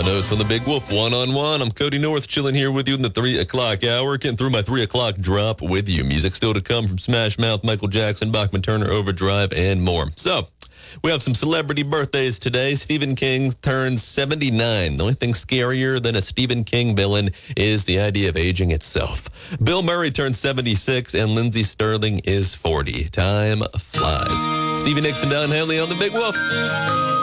notes on the Big Wolf One-on-One. I'm Cody North, chilling here with you in the 3 o'clock hour. Getting through my 3 o'clock drop with you. Music still to come from Smash Mouth, Michael Jackson, Bachman Turner, Overdrive, and more. So, we have some celebrity birthdays today. Stephen King turns 79. The only thing scarier than a Stephen King villain is the idea of aging itself. Bill Murray turns 76, and Lindsey Sterling is 40. Time flies. Stevie Nicks and Don Henley on the Big Wolf.